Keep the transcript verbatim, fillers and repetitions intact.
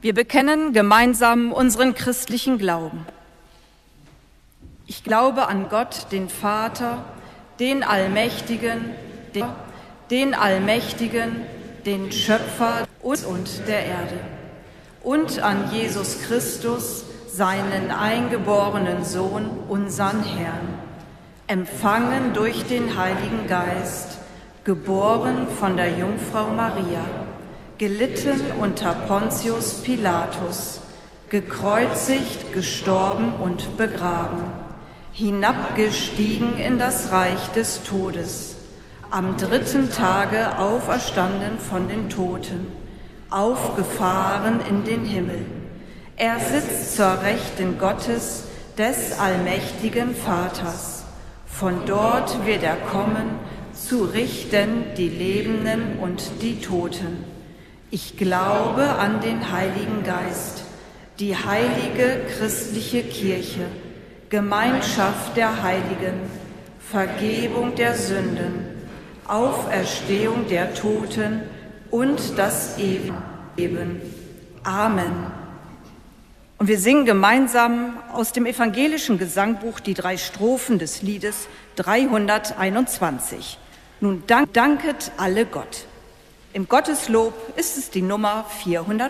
Wir bekennen gemeinsam unseren christlichen Glauben. Ich glaube an Gott, den Vater, den Allmächtigen, den, den Allmächtigen, den Schöpfer und der Erde, und an Jesus Christus, seinen eingeborenen Sohn, unseren Herrn, empfangen durch den Heiligen Geist, geboren von der Jungfrau Maria, gelitten unter Pontius Pilatus, gekreuzigt, gestorben und begraben, hinabgestiegen in das Reich des Todes, am dritten Tage auferstanden von den Toten, aufgefahren in den Himmel. Er sitzt zur Rechten Gottes, des allmächtigen Vaters. Von dort wird er kommen, zu richten die Lebenden und die Toten. Ich glaube an den Heiligen Geist, die heilige christliche Kirche, Gemeinschaft der Heiligen, Vergebung der Sünden, Auferstehung der Toten und das ewige Leben. Amen. Und wir singen gemeinsam aus dem evangelischen Gesangbuch die drei Strophen des Liedes dreihunderteinundzwanzig. Nun dank, danket alle Gott. Im Gotteslob ist es die Nummer vierhundert.